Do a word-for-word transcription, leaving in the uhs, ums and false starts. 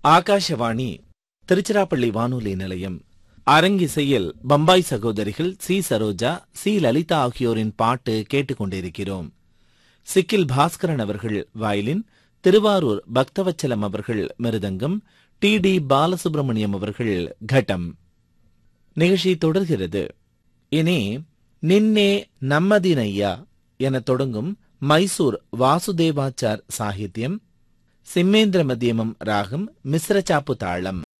ஆகாஷவாணி திருச்சிராப்பள்ளி வானொலி நிலையம். அரங்கிசையில் பம்பாய் சகோதரிகள் சி சரோஜா, சி லலிதா ஆகியோரின் பாட்டு கேட்டுக்கொண்டிருக்கிறோம். சிக்கில் பாஸ்கரன் அவர்கள் வயலின், திருவாரூர் பக்தவச்சலம் அவர்கள் மிருதங்கம், டி டி பாலசுப்ரமணியம் அவர்கள் கட்டம். நிகழ்ச்சி தொடர்கிறது. இனி நின்னே நம்மதினையா என தொடங்கும் மைசூர் வாசுதேவாச்சார் சாகித்யம், சிம்மேந்திர மத்தியமம் ராகம், மிஸ்ரச்சாப்பு தாளம்.